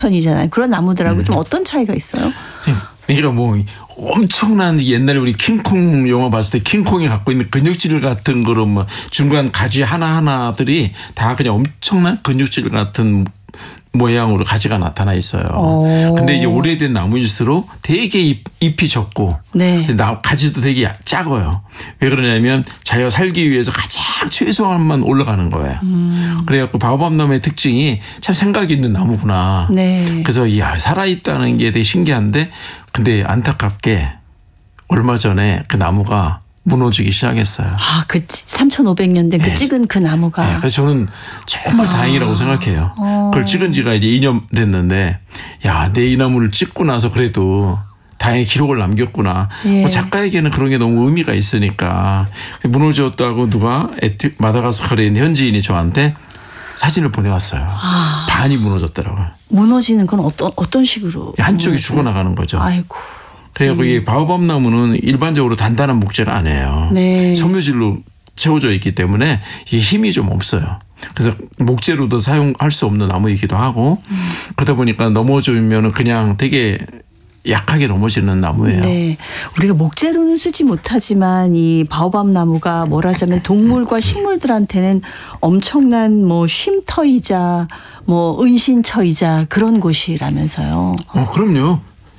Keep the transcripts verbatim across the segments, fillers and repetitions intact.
편이잖아요. 그런 나무들하고 음. 좀 어떤 차이가 있어요? 그러니까 뭐 엄청난 옛날에 우리 킹콩 영화 봤을 때 킹콩이 갖고 있는 근육질 같은 그런 뭐 중간 가지 하나하나들이 다 그냥 엄청난 근육질 같은 모양으로 가지가 나타나 있어요. 오. 근데 이제 오래된 나무일수록 되게 잎, 잎이 적고 네. 나 가지도 되게 작아요. 왜 그러냐면 자기가 살기 위해서 가장 최소한만 올라가는 거예요. 음. 그래갖고 바오밥나무의 특징이 참 생각이 있는 나무구나. 네. 그래서 야 살아있다는 게 되게 신기한데 근데 안타깝게 얼마 전에 그 나무가 무너지기 시작했어요. 아, 그 삼천오백 년 된 그 네. 찍은 그 나무가. 네, 그래서 저는 정말 아. 다행이라고 생각해요. 어. 그걸 찍은 지가 이제 이 년 됐는데 야, 내 이 나무를 찍고 나서 그래도 다행히 기록을 남겼구나. 예. 뭐 작가에게는 그런 게 너무 의미가 있으니까 무너졌다고 누가 에티, 마다가스카르에 있는 현지인이 저한테 사진을 보내왔어요. 아. 반이 무너졌더라고요. 무너지는 건 어떤 어떤 식으로? 한쪽이 무너져요? 죽어나가는 거죠. 아이고. 그리고 음. 이 바오밥 나무는 일반적으로 단단한 목재가 아니에요. 네. 섬유질로 채워져 있기 때문에 이게 힘이 좀 없어요. 그래서 목재로도 사용할 수 없는 나무이기도 하고 음. 그러다 보니까 넘어지면 그냥 되게 약하게 넘어지는 나무예요. 네, 우리가 목재로는 쓰지 못하지만 이 바오밥 나무가 뭐라자면 동물과 식물들한테는 엄청난 뭐 쉼터이자 뭐 은신처이자 그런 곳이라면서요. 어, 그럼요.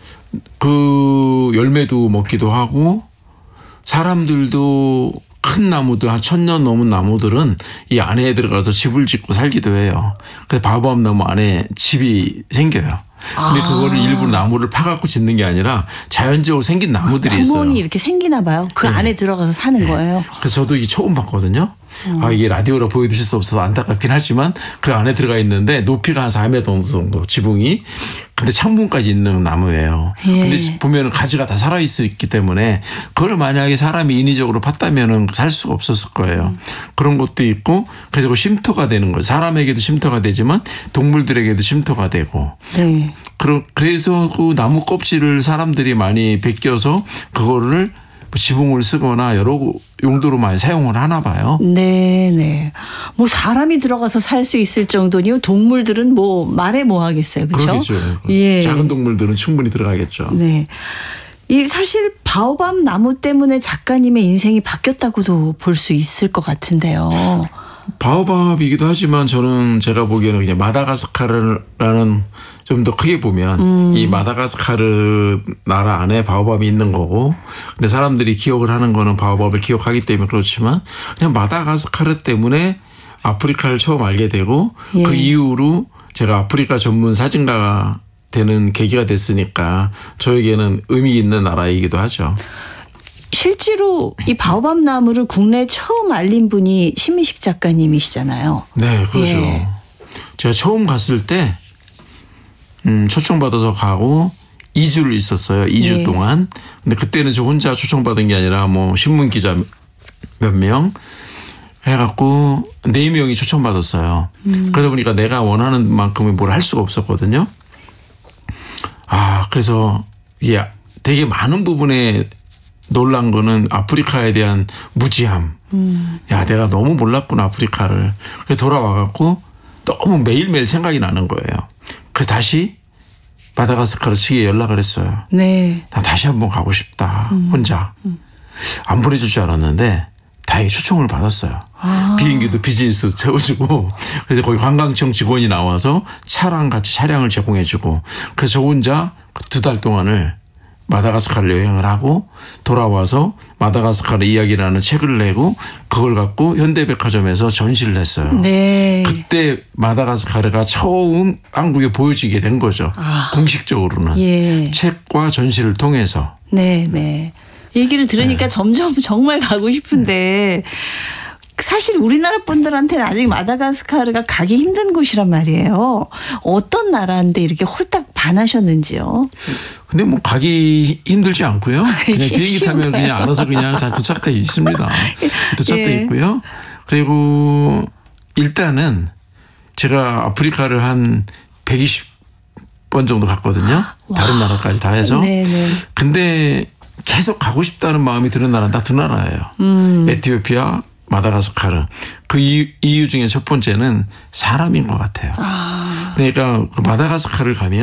그 열매도 먹기도 하고 사람들도 큰 나무들 한 천년 넘은 나무들은 이 안에 들어가서 집을 짓고 살기도 해요. 그래서 바오밥 나무 안에 집이 생겨요. 근데 아. 그거를 일부 나무를 파갖고 짓는 게 아니라 자연적으로 생긴 나무들이 있어요. 구멍이 이렇게 생기나 봐요. 그 네. 안에 들어가서 사는 네. 거예요. 그래서 저도 이게 처음 봤거든요. 음. 아, 이게 라디오로 보여드릴 수 없어서 안타깝긴 하지만 그 안에 들어가 있는데 높이가 한 사 미터 정도 지붕이. 근데 창문까지 있는 나무예요. 예. 근데 보면은 가지가 다 살아있기 때문에 그걸 만약에 사람이 인위적으로 팠다면은 살 수가 없었을 거예요. 음. 그런 것도 있고 그래서 그 쉼터가 되는 거예요. 사람에게도 쉼터가 되지만 동물들에게도 쉼터가 되고. 네. 그래서 그 나무 껍질을 사람들이 많이 벗겨서 그거를 지붕을 쓰거나 여러 용도로 많이 사용을 하나 봐요. 네, 네. 뭐 사람이 들어가서 살 수 있을 정도니 동물들은 뭐 말해 뭐 하겠어요. 그렇죠? 그러겠죠. 예. 작은 동물들은 충분히 들어가겠죠. 네. 이 사실 바오밥 나무 때문에 작가님의 인생이 바뀌었다고도 볼 수 있을 것 같은데요. 바오밥이기도 하지만 저는 제가 보기에는 그냥 마다가스카르라는 좀 더 크게 보면 음. 이 마다가스카르 나라 안에 바오밥이 있는 거고 근데 사람들이 기억을 하는 거는 바오밥을 기억하기 때문에 그렇지만 그냥 마다가스카르 때문에 아프리카를 처음 알게 되고 예. 그 이후로 제가 아프리카 전문 사진가가 되는 계기가 됐으니까 저에게는 의미 있는 나라이기도 하죠. 실제로 이 바오밥 나무를 국내에 처음 알린 분이 신미식 작가님이시잖아요. 네, 그렇죠. 예. 제가 처음 갔을 때 음, 초청받아서 가고 이 주를 있었어요. 이 주 예. 동안. 근데 그때는 저 혼자 초청받은 게 아니라 뭐 신문 기자 몇 명 해갖고 네 명이 초청받았어요. 음. 그러다 보니까 내가 원하는 만큼의 뭘 할 수가 없었거든요. 아, 그래서 이게 되게 많은 부분에 놀란 거는 아프리카에 대한 무지함. 음. 야, 내가 너무 몰랐구나, 아프리카를. 그래서 돌아와갖고 너무 매일매일 생각이 나는 거예요. 그래서 다시 마다가스카르 측에 연락을 했어요. 네. 나 다시 한번 가고 싶다, 음. 혼자. 음. 안 보내줄 줄 알았는데 다행히 초청을 받았어요. 아. 비행기도 비즈니스 채워주고 그래서 거기 관광청 직원이 나와서 차랑 같이 차량을 제공해주고 그래서 저 혼자 두 달 동안을 마다가스카르 여행을 하고 돌아와서 마다가스카르 이야기라는 책을 내고 그걸 갖고 현대백화점에서 전시를 했어요. 네. 그때 마다가스카르가 처음 한국에 보여지게 된 거죠. 아. 공식적으로는. 예. 책과 전시를 통해서. 네, 네. 얘기를 들으니까 네. 점점 정말 가고 싶은데 사실 우리나라 분들한테는 아직 마다가스카르가 가기 힘든 곳이란 말이에요. 어떤 나라인데 이렇게 홀딱 반하셨는지요? 근데 뭐 가기 힘들지 않고요. 그냥 비행기 타면 그냥 알아서 그냥 잘 도착돼 있습니다. 도착돼 예. 있고요. 그리고 일단은 제가 아프리카를 한 백이십 번 정도 갔거든요. 와. 다른 나라까지 다 해서. 네네. 근데 계속 가고 싶다는 마음이 드는 나라는 딱 두 나라예요. 음. 에티오피아, 마다가스카르. 그 이유, 이유 중에 첫 번째는 사람인 것 같아요. 아. 그러니까 그 마다가스카르를 가면